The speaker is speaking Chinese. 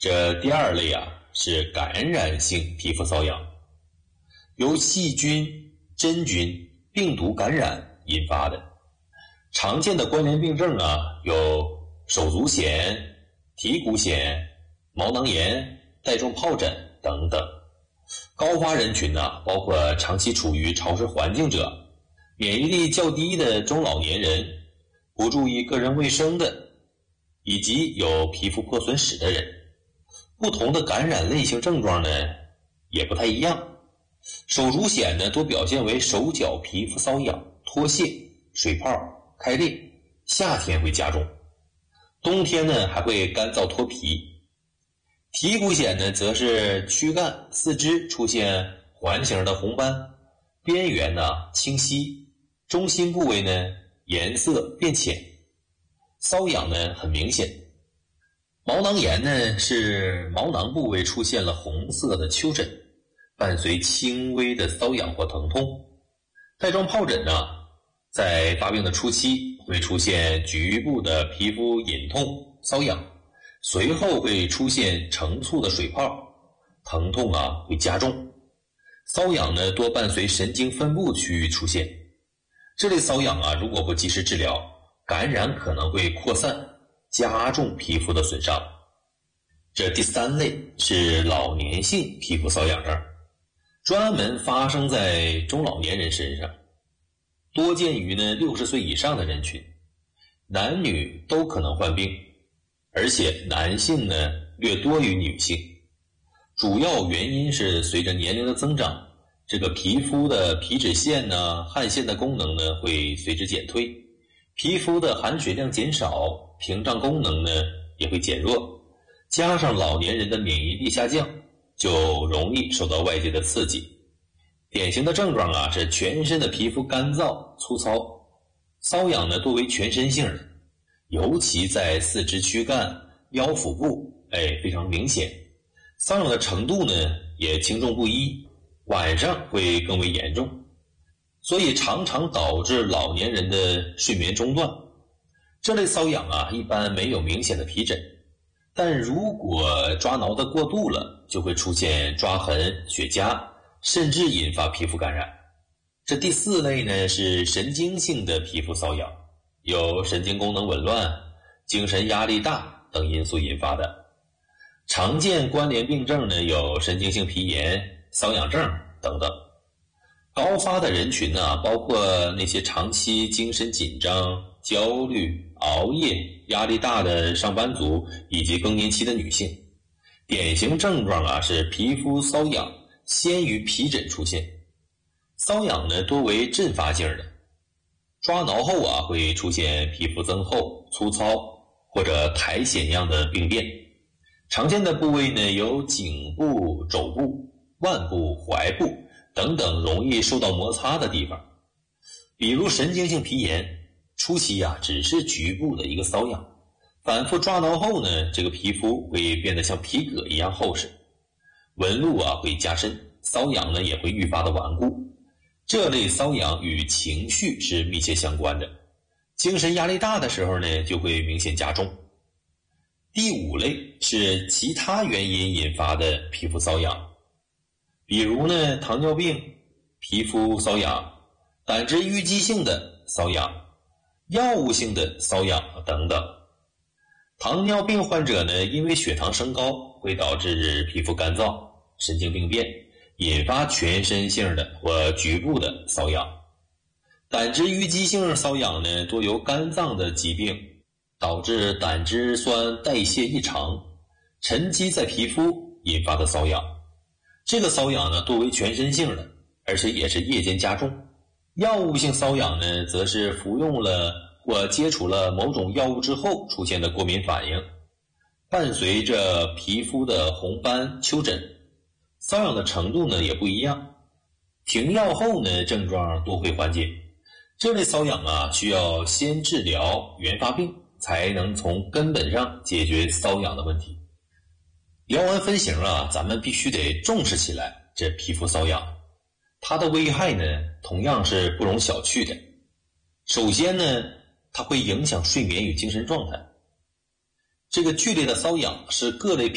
这第二类啊是感染性皮肤瘙痒，由细菌、真菌、病毒感染引发的。常见的关联病症啊有手足癣、蹄骨癣、毛囊炎、带状疱疹等等。高发人群呢，包括长期处于潮湿环境者、免疫力较低的中老年人、不注意个人卫生的，以及有皮肤破损史的人。不同的感染类型症状呢也不太一样。手足癣呢多表现为手脚皮肤瘙痒、脱屑、水泡、开裂，夏天会加重，冬天呢还会干燥脱皮。蹄骨癣呢则是躯干、四肢出现环形的红斑，边缘呢清晰，中心部位呢颜色变浅，瘙痒呢很明显。毛囊炎呢是毛囊部位出现了红色的丘疹，伴随轻微的瘙痒或疼痛。带状疱疹呢在发病的初期会出现局部的皮肤隐痛、瘙痒，随后会出现成簇的水泡，疼痛啊会加重。瘙痒呢多伴随神经分布区域出现，这类瘙痒啊如果不及时治疗，感染可能会扩散，加重皮肤的损伤。这第三类是老年性皮肤瘙痒症，专门发生在中老年人身上，多见于60岁以上的人群，男女都可能患病，而且男性呢略多于女性。主要原因是随着年龄的增长，这个皮肤的皮脂腺呢、汗腺的功能呢会随之减退，皮肤的含水量减少，屏障功能呢也会减弱，加上老年人的免疫力下降，就容易受到外界的刺激。典型的症状啊是全身的皮肤干燥、粗糙，瘙痒呢多为全身性的，尤其在四肢躯干、腰腹部，非常明显。瘙痒的程度呢也轻重不一，晚上会更为严重，所以常常导致老年人的睡眠中断。这类瘙痒啊一般没有明显的皮疹，但如果抓挠的过度了，就会出现抓痕、血痂，甚至引发皮肤感染。这第四类呢是神经性的皮肤瘙痒，由神经功能紊乱、精神压力大等因素引发的。常见关联病症呢有神经性皮炎、瘙痒症等等。高发的人群呢包括那些长期精神紧张、焦虑、熬夜、压力大的上班族以及更年期的女性。典型症状啊是皮肤瘙痒先于皮疹出现，瘙痒呢多为阵发性的，抓挠后啊会出现皮肤增厚、粗糙或者苔藓样的病变。常见的部位呢有颈部、肘部、腕部、踝部等等容易受到摩擦的地方。比如神经性皮炎，初期啊只是局部的一个瘙痒，反复抓挠后呢，这个皮肤会变得像皮革一样厚实，纹路啊会加深，瘙痒呢也会愈发的顽固。这类瘙痒与情绪是密切相关的，精神压力大的时候呢就会明显加重。第五类是其他原因引发的皮肤瘙痒，比如呢糖尿病、皮肤瘙痒、胆汁淤积性的瘙痒、药物性的瘙痒等等。糖尿病患者呢因为血糖升高会导致皮肤干燥、神经病变，引发全身性的或局部的瘙痒。胆汁淤积性瘙痒呢多由肝脏的疾病导致胆汁酸代谢异常，沉积在皮肤引发的瘙痒。这个瘙痒呢多为全身性的，而且也是夜间加重。药物性瘙痒呢则是服用了或接触了某种药物之后出现的过敏反应，伴随着皮肤的红斑、丘疹。瘙痒的程度呢也不一样，停药后呢症状多会缓解。这类瘙痒啊需要先治疗原发病，才能从根本上解决瘙痒的问题。聊完分型啊，咱们必须得重视起来这皮肤瘙痒，它的危害呢同样是不容小觑的。首先呢，它会影响睡眠与精神状态。这个剧烈的瘙痒是各类